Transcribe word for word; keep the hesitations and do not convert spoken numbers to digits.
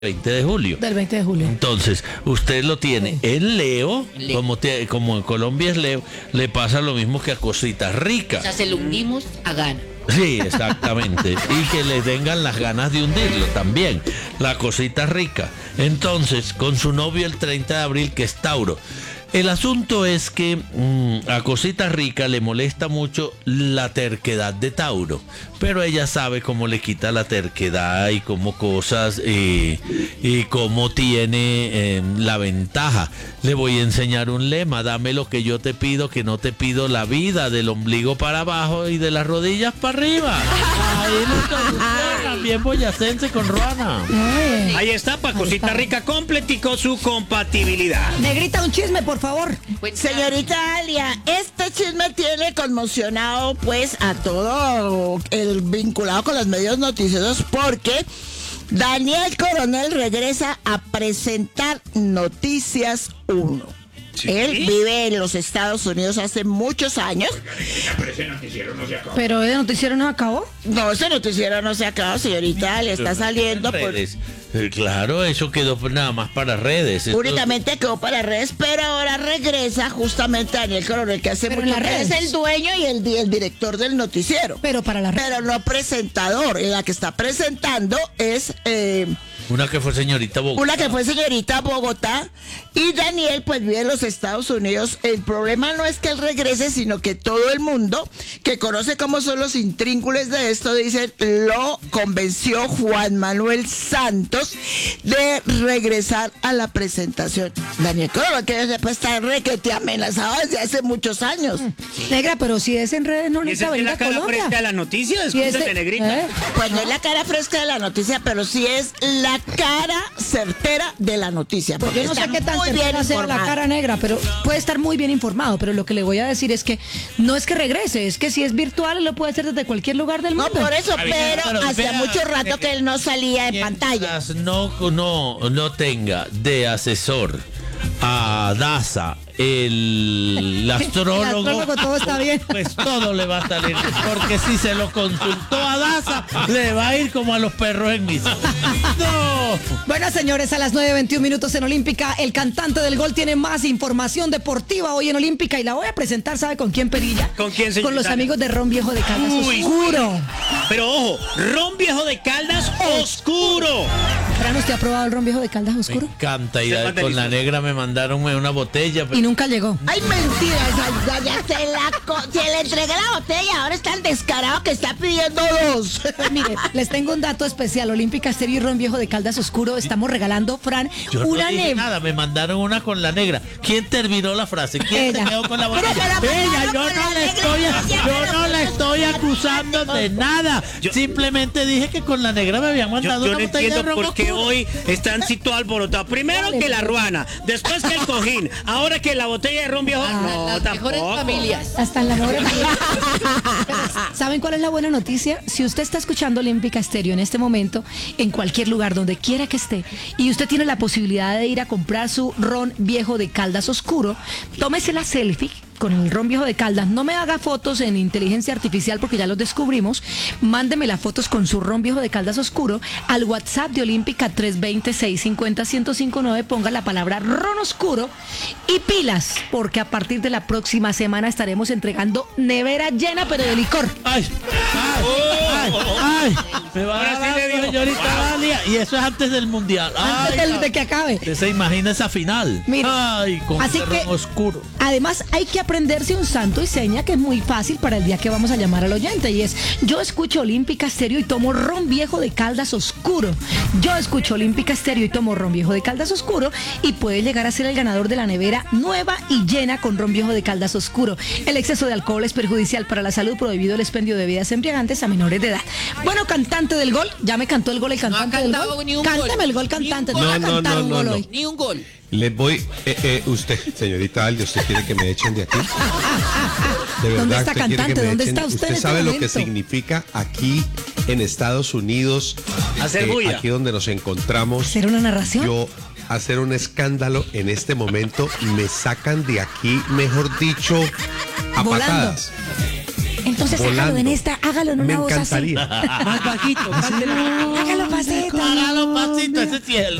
veinte de julio. Del veinte de julio. Entonces, usted lo tiene en Leo, Leo. Como, te- como en Colombia es Leo, le pasa lo mismo que a Cositas O Ricas. sea, se lo unimos a Gana. Sí, exactamente. Y que le tengan las ganas de hundirlo también. La Cosita Rica. Entonces, con su novio el treinta de abril, que es Tauro. El asunto es que mmm, a Cosita Rica le molesta mucho la terquedad de Tauro, pero ella sabe cómo le quita la terquedad y cómo cosas eh, y cómo tiene eh, la ventaja. Le voy a enseñar un lema: dame lo que yo te pido, que no te pido la vida, del ombligo para abajo y de las rodillas para arriba. Ahí lo soluciona, bien boyacense con Ruana. Ay. Ahí está, pa' Cosita Rica completicó su compatibilidad. Negrita, un chisme, por favor. Señorita Alia, este chisme tiene conmocionado pues a todo el vinculado con los medios noticiosos, porque Daniel Coronel regresa a presentar Noticias uno. ¿Sí? Él vive en los Estados Unidos hace muchos años. Pero el noticiero no acabó. No, ese noticiero no se acaba, señorita. Le está saliendo por... redes. Eh, Claro, eso quedó pues nada más para redes. Esto- Únicamente quedó para redes, pero ahora regresa justamente Daniel Coronel, que hace Pero en mucho las que es redes. el dueño y el, di- el director del noticiero. Pero para la red. Pero no presentador. La que está presentando es eh, Una que fue señorita Bogotá. una que fue señorita Bogotá. Y Daniel pues vive en los Estados Unidos. El problema no es que él regrese, sino que todo el mundo que conoce cómo son los intrínculos de esto, dice, lo convenció Juan Manuel Santos de regresar a la presentación. Daniel Coronel, que después está requete amenazado desde hace muchos años. Negra, pero si es en redes, no ¿Esa necesita es venir la a cara Colombia. fresca de la noticia? Y ese- Escúchate, negrita. ¿eh? Pues no es la cara fresca de la noticia, pero sí es la cara certera de la noticia. Pues yo no sé está qué tan muy bien certera sea la informada. cara negra, pero puede estar muy bien informado. Pero lo que le voy a decir es que no es que regrese, es que si es virtual lo puede hacer desde cualquier lugar del No, mundo. por eso, pero pero hacía vea, mucho rato eh, que él no salía en pantalla. Mientras no, no, no tenga de asesor a Daza, el, astrólogo, El astrólogo, todo está bien. pues todo le va a salir. Porque si se lo consultó a Daza, le va a ir como a los perros en misa. ¡No! Bueno, señores, a las nueve veintiún minutos en Olímpica, el cantante del gol tiene más información deportiva hoy en Olímpica y la voy a presentar, ¿sabe con quién, Perilla? ¿Con quién, señorita? Con los amigos de Ron Viejo de Caldas Uy. Oscuro. Pero ojo, ron viejo de Caldas oscuro. Fran, ¿usted ha probado el Ron Viejo de Caldas Me Oscuro? encanta. Y Se la- mata con la listo. negra me mandaron una botella. pero- Y nunca llegó. Ay, mentira, esa, ya, ya se, la, co- se le entregué la botella, ahora es tan descarado que está pidiendo dos. Pues mire, les tengo un dato especial. Olímpica Stereo y Ron Viejo de Caldas Oscuro estamos regalando, Fran, Yo una no dije neve. nada, me mandaron una con la negra. ¿Quién terminó la frase? ¿Quién Ella. se quedó con la botella? Pero me la Ella, mandaron yo con no la le negra, estoy, ella, yo pero no le estoy acusando de nada. Yo- Simplemente dije que con la negra me habían Yo, mandado yo una no botella de entiendo ron por qué oscuro. hoy están así todo alborotado. Primero que la ruana, después que el cojín, ahora que la botella de ron viejo. No, Las mejores tampoco. familias. Hasta en la mejor ¿Saben cuál es la buena noticia? Si usted está escuchando Olímpica Estéreo en este momento, en cualquier lugar, donde quiera que esté, y usted tiene la posibilidad de ir a comprar su ron viejo de Caldas Oscuro, tómese la selfie con el ron viejo de Caldas. No me haga fotos en inteligencia artificial porque ya los descubrimos. Mándeme las fotos con su ron viejo de Caldas Oscuro al WhatsApp de Olímpica tres dos cero, seis cinco cero, uno cero cinco nueve. Ponga la palabra ron oscuro y pilas, porque a partir de la próxima semana estaremos entregando nevera llena pero de licor. Ay, ay, ay, ay, me va a Ahora dar sí le algo, digo. señorita Dalia, y eso es antes del mundial. Antes Ay, del- de que acabe. usted se imagina esa final. Mire, Ay, con así ese que- ron oscuro. Además, hay que aprenderse un santo y seña que es muy fácil para el día que vamos a llamar al oyente. Y es, yo escucho Olímpica Stereo y tomo ron viejo de Caldas Oscuro. Yo escucho Olímpica Stereo y tomo ron viejo de Caldas Oscuro. Y puede llegar a ser el ganador de la nevera nueva y llena con ron viejo de Caldas Oscuro. El exceso de alcohol es perjudicial para la salud. Prohibido el expendio de bebidas embriagantes a menores de edad. Bueno, cantante del gol. Ya me cantó el gol el cantante del cantado gol. ni un Cántame gol. el gol Ni cantante. un Te voy a gol. No, cantar no, un no, gol no. hoy. Ni un gol. Les voy, eh, eh, usted, señorita Aldi, ¿usted quiere que me echen de aquí? De verdad, ¿Dónde está ¿usted quiere cantante? que me ¿Dónde echen? está usted en este sabe lo que momento? significa aquí en Estados Unidos, Hacer eh, bulla. aquí donde nos encontramos. ¿Hacer una narración? Yo hacer un escándalo en este momento, me sacan de aquí, mejor dicho, a Volando. patadas. Entonces hágalo Volando. en esta, hágalo en una Me voz así. encantaría. Más bajito, cántela. Hágalo, Paceta. Hágalo, Maxito, ese sí es el